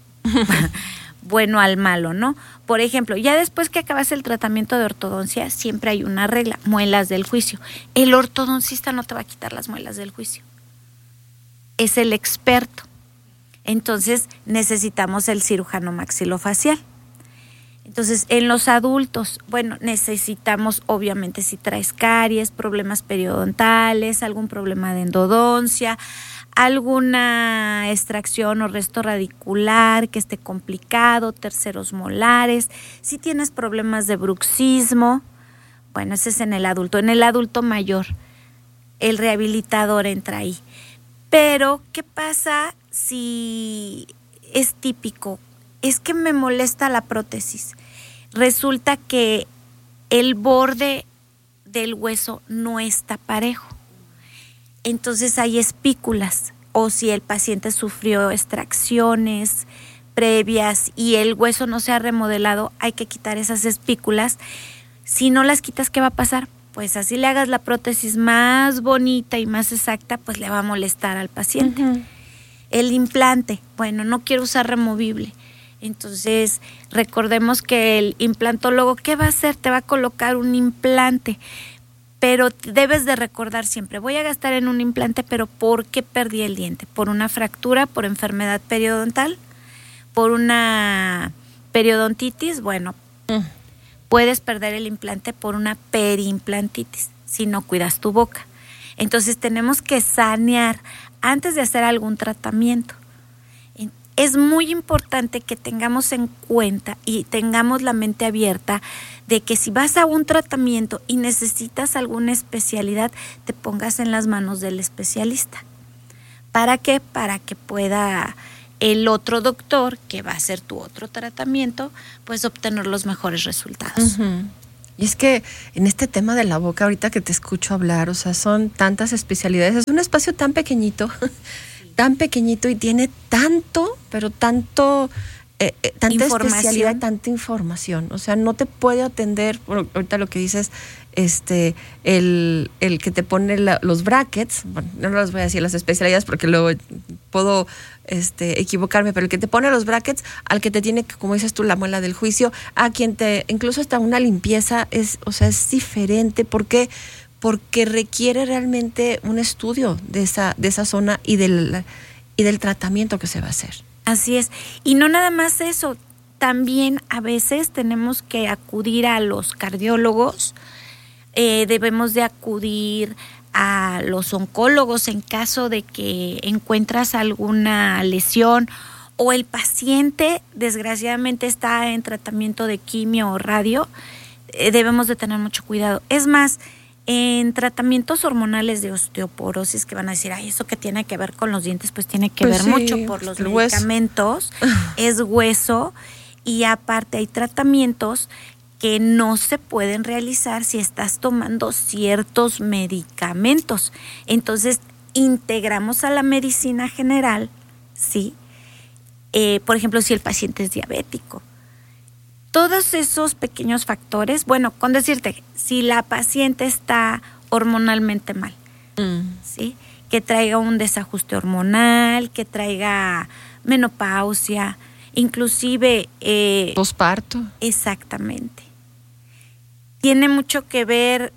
Speaker 21: bueno al malo, ¿no? Por ejemplo, ya después que acabas el tratamiento de ortodoncia, siempre hay una regla, muelas del juicio. El ortodoncista no te va a quitar las muelas del juicio. Es el experto. Entonces, necesitamos el cirujano maxilofacial. Entonces, en los adultos, necesitamos, obviamente, si traes caries, problemas periodontales, algún problema de endodoncia, alguna extracción o resto radicular que esté complicado, terceros molares, si tienes problemas de bruxismo, ese es en el adulto. En el adulto mayor, el rehabilitador entra ahí. Pero, ¿qué pasa si es típico? Es que me molesta la prótesis. Resulta que el borde del hueso no está parejo. Entonces hay espículas. O si el paciente sufrió extracciones previas y el hueso no se ha remodelado, hay que quitar esas espículas. Si no las quitas, ¿qué va a pasar? Pues así le hagas la prótesis más bonita y más exacta, pues le va a molestar al paciente. El implante, no quiero usar removible. Entonces, recordemos que el implantólogo, ¿qué va a hacer? Te va a colocar un implante, pero debes de recordar siempre, voy a gastar en un implante, pero ¿por qué perdí el diente? ¿Por una fractura? ¿Por enfermedad periodontal? ¿Por una periodontitis? Puedes perder el implante por una periimplantitis, si no cuidas tu boca. Entonces, tenemos que sanear antes de hacer algún tratamiento. Es muy importante que tengamos en cuenta y tengamos la mente abierta de que si vas a un tratamiento y necesitas alguna especialidad, te pongas en las manos del especialista. ¿Para qué? Para que pueda el otro doctor que va a hacer tu otro tratamiento, pues obtener los mejores resultados.
Speaker 1: Y es que en este tema de la boca, ahorita que te escucho hablar, o sea, son tantas especialidades, es un espacio tan pequeñito y tiene tanto, pero tanto, tanta especialidad, tanta información. O sea, no te puede atender, ahorita lo que dices, el que te pone los brackets, bueno, no les voy a decir las especialidades porque luego puedo equivocarme, pero el que te pone los brackets, al que te tiene, como dices tú, la muela del juicio, a quien incluso hasta una limpieza es diferente. ¿Por qué? Porque requiere realmente un estudio de esa zona y del tratamiento que se va a hacer.
Speaker 21: Así es. Y no nada más eso, también a veces tenemos que acudir a los cardiólogos, debemos de acudir a los oncólogos en caso de que encuentras alguna lesión o el paciente desgraciadamente está en tratamiento de quimio o radio, debemos de tener mucho cuidado. Es más, en tratamientos hormonales de osteoporosis, que van a decir, ay, ¿eso qué tiene que ver con los dientes? Pues tiene que ver mucho por los medicamentos, es hueso, y aparte hay tratamientos que no se pueden realizar si estás tomando ciertos medicamentos. Entonces, integramos a la medicina general, ¿sí? Por ejemplo, si el paciente es diabético. Todos esos pequeños factores, bueno, con decirte, si la paciente está hormonalmente mal, ¿sí? Que traiga un desajuste hormonal, que traiga menopausia, inclusive
Speaker 1: posparto.
Speaker 21: Exactamente. Tiene mucho que ver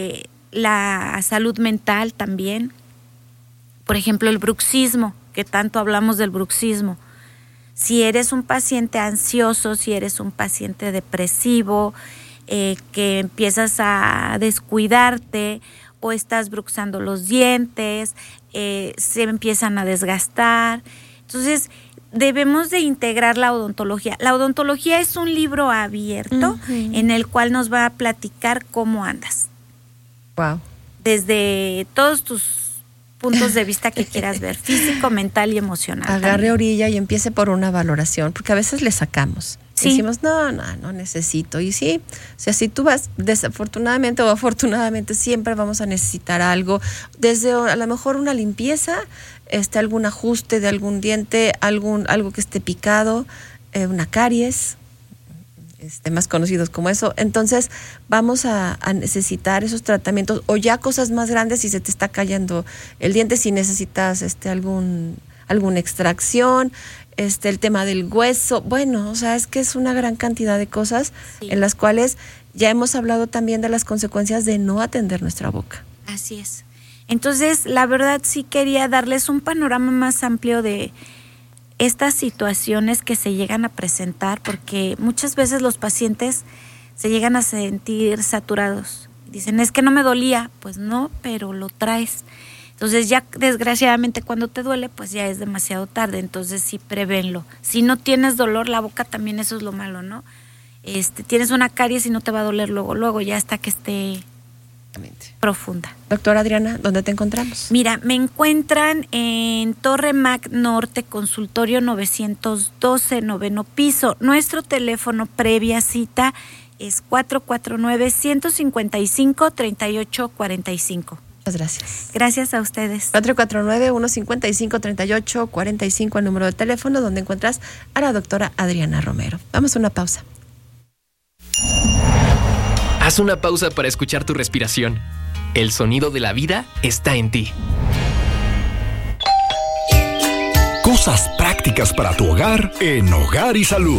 Speaker 21: la salud mental también. Por ejemplo, el bruxismo, que tanto hablamos del bruxismo. Si eres un paciente ansioso, si eres un paciente depresivo, que empiezas a descuidarte o estás bruxando los dientes, se empiezan a desgastar. Entonces, debemos de integrar la odontología. La odontología es un libro abierto en el cual nos va a platicar cómo andas.
Speaker 1: Wow.
Speaker 21: Desde todos tus puntos de vista que quieras ver, físico, mental y emocional.
Speaker 1: Agarre
Speaker 21: también.
Speaker 1: orilla y empiece por una valoración, porque a veces le sacamos. Sí. Decimos, no necesito. Y sí, o sea, si tú vas, desafortunadamente o afortunadamente, siempre vamos a necesitar algo, desde a lo mejor una limpieza, algún ajuste de algún diente, algo que esté picado, una caries, más conocidos como eso. Entonces vamos a necesitar esos tratamientos, o ya cosas más grandes si se te está cayendo el diente, si necesitas alguna extracción, el tema del hueso. Bueno, o sea, es que es una gran cantidad de cosas en las cuales ya hemos hablado también de las consecuencias de no atender nuestra boca.
Speaker 21: Así es. Entonces, la verdad sí quería darles un panorama más amplio de estas situaciones que se llegan a presentar, porque muchas veces los pacientes se llegan a sentir saturados. Dicen, es que no me dolía. Pues no, pero lo traes. Entonces ya desgraciadamente cuando te duele, pues ya es demasiado tarde. Entonces sí, prevénlo. Si no tienes dolor, la boca también, eso es lo malo, ¿no? Tienes una caries y no te va a doler luego, ya hasta que esté profunda.
Speaker 1: Doctora Adriana, ¿dónde te encontramos?
Speaker 21: Mira, me encuentran en Torre Mac Norte, consultorio 912, 9º piso. Nuestro teléfono previa cita es 449-155-3845.
Speaker 1: Muchas gracias.
Speaker 21: Gracias a ustedes.
Speaker 1: 449-155-3845, el número de teléfono donde encuentras a la doctora Adriana Romero. Vamos a una pausa.
Speaker 2: Haz una pausa para escuchar tu respiración. El sonido de la vida está en ti.
Speaker 3: Cosas prácticas para tu hogar en Hogar y Salud.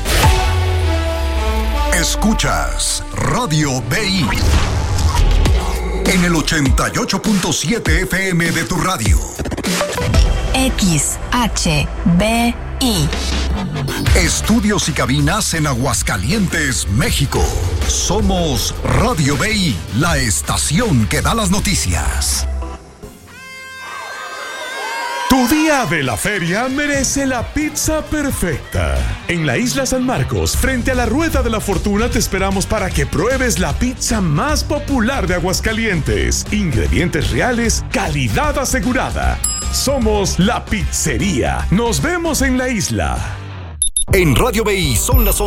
Speaker 3: Escuchas Radio BI en el 88.7 FM de tu radio.
Speaker 4: XHBI.
Speaker 3: Estudios y cabinas en Aguascalientes, México. Somos Radio BI, la estación que da las noticias. Tu
Speaker 19: Tu día de la feria merece la pizza perfecta. En la Isla San Marcos, frente a la Rueda de la Fortuna, te esperamos para que pruebes la pizza más popular de Aguascalientes. Ingredientes reales, calidad asegurada. Somos La Pizzería. Nos vemos en la isla.
Speaker 3: En Radio BI son las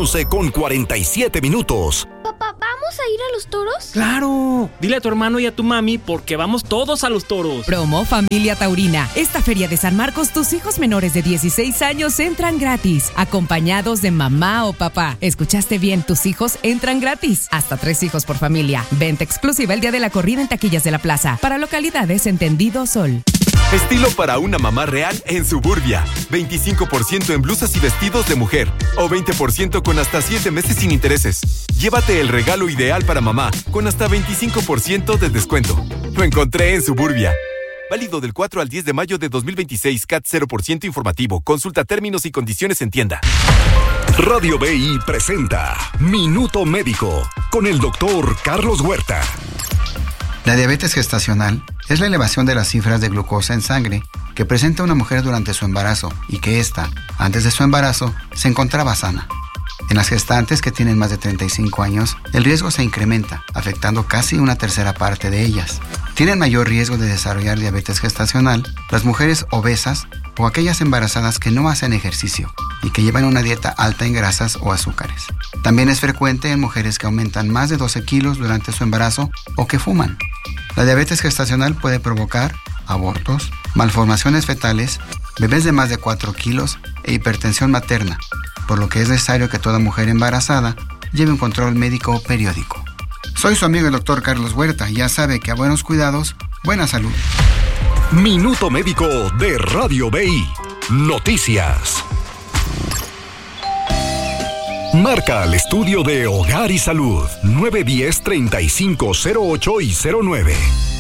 Speaker 3: 11:47.
Speaker 22: Papá, ¿vamos a ir a los toros?
Speaker 5: ¡Claro! Dile a tu hermano y a tu mami porque vamos todos a los toros.
Speaker 7: Promo Familia Taurina. Esta feria de San Marcos, tus hijos menores de 16 años entran gratis, acompañados de mamá o papá. ¿Escuchaste bien? Tus hijos entran gratis. Hasta 3 hijos por familia. Venta exclusiva el día de la corrida en taquillas de la plaza. Para localidades Entendido Sol.
Speaker 8: Estilo para una mamá real en Suburbia. 25% en blusas y vestidos de mujer. O 20% con hasta 7 meses sin intereses. Llévate el regalo ideal para mamá con hasta 25% de descuento. Lo encontré en Suburbia. Válido del 4 al 10 de mayo de 2026. CAT 0% informativo. Consulta términos y condiciones en tienda.
Speaker 3: Radio BI presenta Minuto Médico con el doctor Carlos Huerta.
Speaker 10: La diabetes gestacional es la elevación de las cifras de glucosa en sangre que presenta una mujer durante su embarazo y que ésta, antes de su embarazo, se encontraba sana. En las gestantes que tienen más de 35 años, el riesgo se incrementa, afectando casi una tercera parte de ellas. Tienen mayor riesgo de desarrollar diabetes gestacional las mujeres obesas o aquellas embarazadas que no hacen ejercicio y que llevan una dieta alta en grasas o azúcares. También es frecuente en mujeres que aumentan más de 12 kilos durante su embarazo o que fuman. La diabetes gestacional puede provocar abortos, malformaciones fetales, bebés de más de 4 kilos e hipertensión materna, por lo que es necesario que toda mujer embarazada lleve un control médico periódico. Soy su amigo el doctor Carlos Huerta y ya sabe que a buenos cuidados, buena salud.
Speaker 3: Minuto Médico de Radio BI. Noticias. Marca al estudio de Hogar y Salud 910-3508 y 09.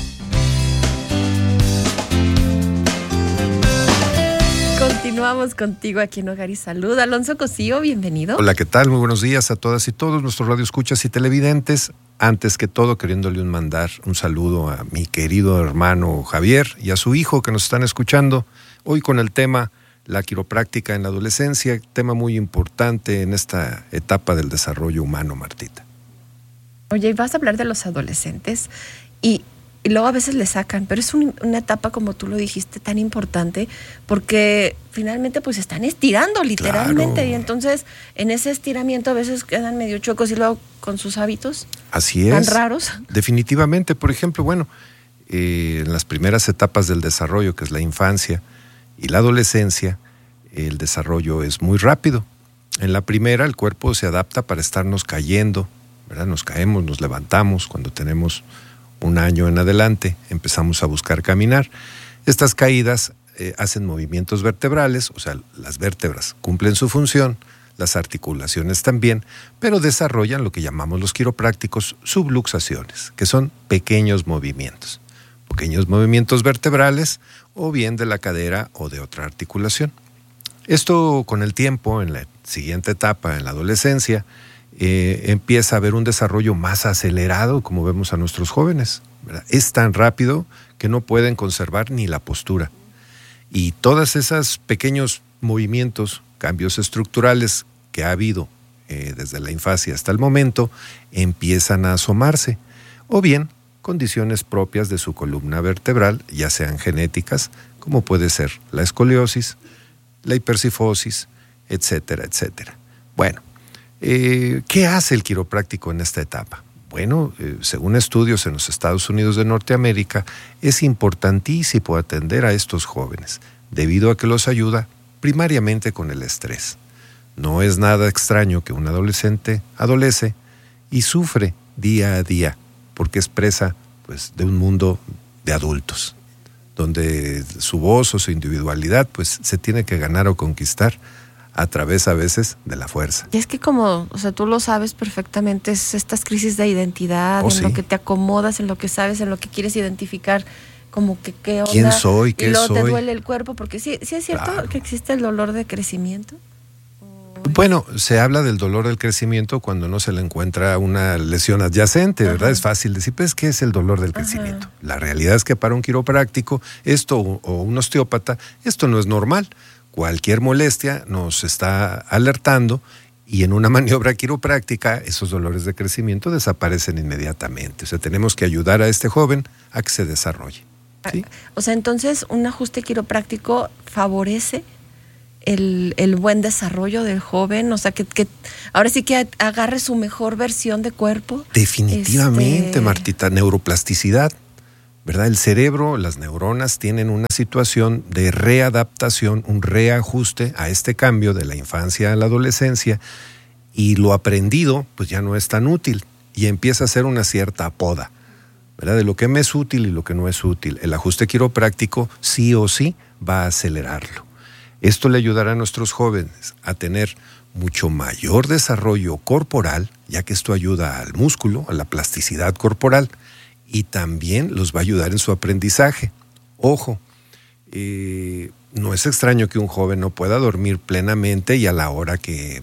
Speaker 1: Continuamos contigo aquí en Hogar y Salud. Alonso Cosío, bienvenido.
Speaker 23: Hola, ¿qué tal? Muy buenos días a todas y todos nuestros radioescuchas y televidentes. Antes que todo, queriéndole mandar un saludo a mi querido hermano Javier y a su hijo que nos están escuchando hoy con el tema la quiropráctica en la adolescencia, tema muy importante en esta etapa del desarrollo humano, Martita.
Speaker 1: Oye, y vas a hablar de los adolescentes y luego a veces le sacan, pero es una etapa, como tú lo dijiste, tan importante porque finalmente pues están estirando literalmente. Claro. Y entonces en ese estiramiento a veces quedan medio chuecos y luego con sus hábitos
Speaker 23: así
Speaker 1: tan
Speaker 23: es,
Speaker 1: raros.
Speaker 23: Definitivamente, por ejemplo, en las primeras etapas del desarrollo, que es la infancia y la adolescencia, el desarrollo es muy rápido. En la primera, el cuerpo se adapta para estarnos cayendo, ¿verdad? Nos caemos, nos levantamos. Cuando tenemos 1 año en adelante, empezamos a buscar caminar. Estas caídas hacen movimientos vertebrales, o sea, las vértebras cumplen su función, las articulaciones también, pero desarrollan lo que llamamos los quiroprácticos subluxaciones, que son pequeños movimientos vertebrales o bien de la cadera o de otra articulación. Esto con el tiempo, en la siguiente etapa, en la adolescencia, empieza a haber un desarrollo más acelerado, como vemos a nuestros jóvenes, ¿verdad? Es tan rápido que no pueden conservar ni la postura. Y todos esos pequeños movimientos, cambios estructurales que ha habido desde la infancia hasta el momento, empiezan a asomarse. O bien condiciones propias de su columna vertebral, ya sean genéticas, como puede ser la escoliosis, la hipercifosis, etcétera, etcétera. Bueno, ¿qué hace el quiropráctico en esta etapa? Bueno, según estudios en los Estados Unidos de Norteamérica, es importantísimo atender a estos jóvenes, debido a que los ayuda primariamente con el estrés. No es nada extraño que un adolescente adolece y sufre día a día, porque es presa pues, de un mundo de adultos, donde su voz o su individualidad pues, se tiene que ganar o conquistar a través a veces de la fuerza.
Speaker 1: Y es que como, o sea, tú lo sabes perfectamente, es estas crisis de identidad, en lo que te acomodas, en lo que sabes, en lo que quieres identificar, como que qué onda.
Speaker 23: ¿Quién soy? ¿Qué
Speaker 1: soy? Y luego
Speaker 23: soy?
Speaker 1: te duele el cuerpo, porque sí es cierto que existe el dolor de crecimiento.
Speaker 23: Bueno, se habla del dolor del crecimiento cuando no se le encuentra una lesión adyacente, ¿verdad? Es fácil decir, pues, ¿qué es el dolor del crecimiento? La realidad es que para un quiropráctico, esto o un osteópata, esto no es normal. Cualquier molestia nos está alertando y en una maniobra quiropráctica esos dolores de crecimiento desaparecen inmediatamente. O sea, tenemos que ayudar a este joven a que se desarrolle. ¿Sí?
Speaker 1: O sea, entonces un ajuste quiropráctico favorece el buen desarrollo del joven, o sea, que ahora sí que agarre su mejor versión de cuerpo.
Speaker 23: Definitivamente, Martita, neuroplasticidad, ¿verdad? El cerebro, las neuronas tienen una situación de readaptación, un reajuste a este cambio de la infancia a la adolescencia, y lo aprendido pues ya no es tan útil y empieza a ser una cierta poda, ¿verdad? De lo que me es útil y lo que no es útil. El ajuste quiropráctico sí o sí va a acelerarlo. Esto le ayudará a nuestros jóvenes a tener mucho mayor desarrollo corporal, ya que esto ayuda al músculo, a la plasticidad corporal, y también los va a ayudar en su aprendizaje. Ojo, no es extraño que un joven no pueda dormir plenamente y a la hora que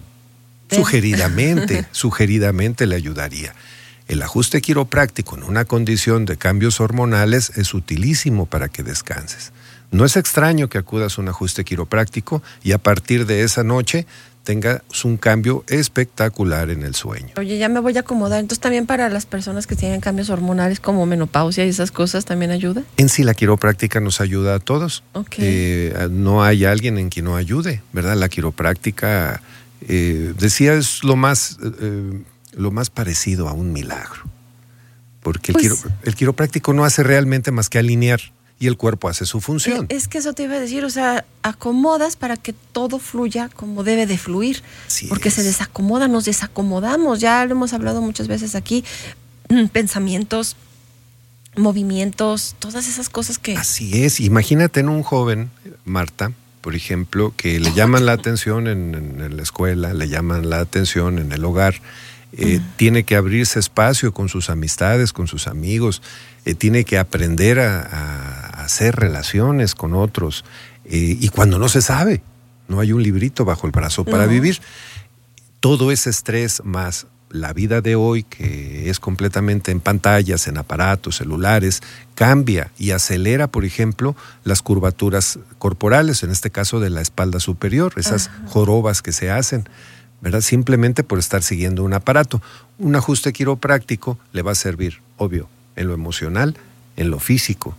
Speaker 23: sugeridamente le ayudaría. El ajuste quiropráctico en una condición de cambios hormonales es utilísimo para que descanses. No es extraño que acudas a un ajuste quiropráctico y a partir de esa noche tengas un cambio espectacular en el sueño.
Speaker 1: Oye, ya me voy a acomodar. Entonces, ¿también para las personas que tienen cambios hormonales como menopausia y esas cosas también ayuda?
Speaker 23: En sí, la quiropráctica nos ayuda a todos.
Speaker 1: Okay.
Speaker 23: No hay alguien en quien no ayude, ¿verdad? La quiropráctica, decía, es lo más parecido a un milagro. Porque el quiropráctico no hace realmente más que alinear y el cuerpo hace su función.
Speaker 1: Es que eso te iba a decir, o sea, acomodas para que todo fluya como debe de fluir, porque se desacomoda, nos desacomodamos, ya lo hemos hablado muchas veces aquí, pensamientos, movimientos, todas esas cosas que...
Speaker 23: Así es, imagínate en un joven, Marta, por ejemplo, que le llaman la atención en la escuela, le llaman la atención en el hogar, tiene que abrirse espacio con sus amistades, con sus amigos, tiene que aprender a hacer relaciones con otros, y cuando no se sabe, no hay un librito bajo el brazo para vivir. Todo ese estrés más la vida de hoy, que es completamente en pantallas, en aparatos, celulares, cambia y acelera, por ejemplo, las curvaturas corporales, en este caso de la espalda superior, esas jorobas que se hacen, ¿verdad? Simplemente por estar siguiendo un aparato. Un ajuste quiropráctico le va a servir, obvio, en lo emocional, en lo físico,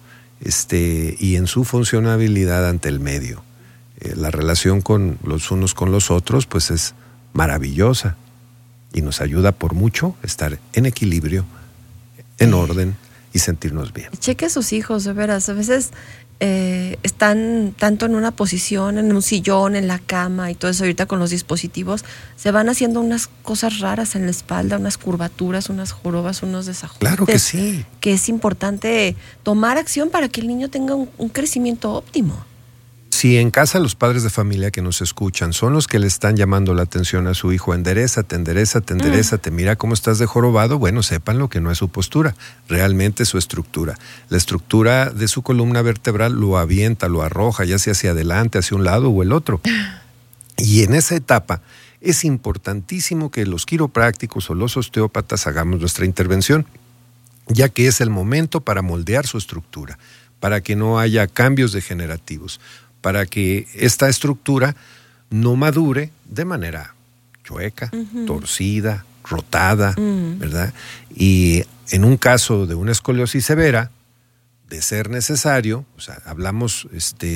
Speaker 23: y en su funcionabilidad ante el medio. La relación con los unos con los otros, pues es maravillosa y nos ayuda por mucho a estar en equilibrio, en orden y sentirnos bien.
Speaker 1: Cheque a sus hijos, de veras, a veces están tanto en una posición, en un sillón, en la cama y todo eso. Ahorita con los dispositivos se van haciendo unas cosas raras en la espalda, unas curvaturas, unas jorobas, unos desajustes.
Speaker 23: Claro que sí.
Speaker 1: Que es importante tomar acción para que el niño tenga un crecimiento óptimo.
Speaker 23: Si en casa los padres de familia que nos escuchan son los que le están llamando la atención a su hijo, enderézate, mira cómo estás de jorobado, bueno, sepan lo que no es su postura, realmente su estructura. La estructura de su columna vertebral lo avienta, lo arroja, ya sea hacia adelante, hacia un lado o el otro. Y en esa etapa es importantísimo que los quiroprácticos o los osteópatas hagamos nuestra intervención, ya que es el momento para moldear su estructura, para que no haya cambios degenerativos, para que esta estructura no madure de manera chueca, torcida, rotada, ¿verdad? Y en un caso de una escoliosis severa, de ser necesario, o sea, hablamos,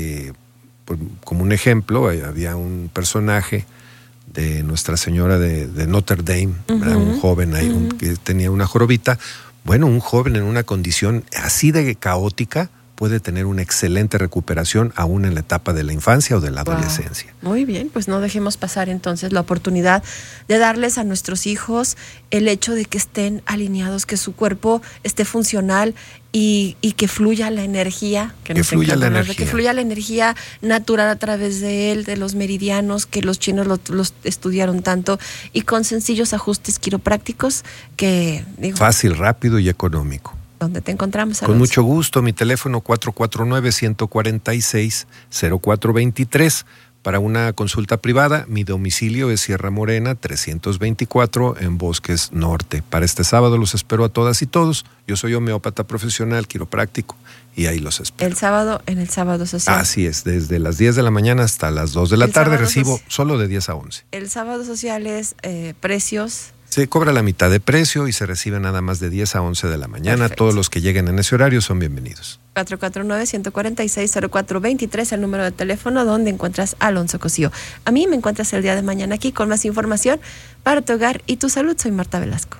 Speaker 23: como un ejemplo, había un personaje de Nuestra Señora de Notre Dame, ¿verdad? Un joven ahí que tenía una jorobita. Bueno, un joven en una condición así de caótica puede tener una excelente recuperación aún en la etapa de la infancia o de la adolescencia.
Speaker 1: Muy bien, pues no dejemos pasar entonces la oportunidad de darles a nuestros hijos el hecho de que estén alineados, que su cuerpo esté funcional y que fluya la energía. Que fluya la energía natural a través de él, de los meridianos, que los chinos los estudiaron tanto, y con sencillos ajustes quiroprácticos que...
Speaker 23: fácil, rápido y económico.
Speaker 1: ¿Dónde te encontramos, Alonso?
Speaker 23: Con mucho gusto, mi teléfono 449-146-0423 para una consulta privada. Mi domicilio es Sierra Morena 324 en Bosques Norte. Para este sábado los espero a todas y todos. Yo soy homeópata profesional, quiropráctico, y ahí los espero.
Speaker 1: El sábado en el sábado social.
Speaker 23: Así es, desde las 10 de la mañana hasta las 2 de la tarde recibo solo de 10 a 11.
Speaker 1: El sábado social es precios.
Speaker 23: Se cobra la mitad de precio y se recibe nada más de 10 a 11 de la mañana.
Speaker 1: Perfecto.
Speaker 23: Todos los que lleguen en ese horario son bienvenidos.
Speaker 1: 449-146-0423, el número de teléfono donde encuentras a Alonso Cosío. A mí me encuentras el día de mañana aquí con más información para tu hogar y tu salud. Soy Marta Velasco.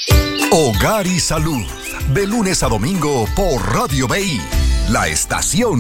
Speaker 3: Hogar y Salud, de lunes a domingo por Radio BI, la estación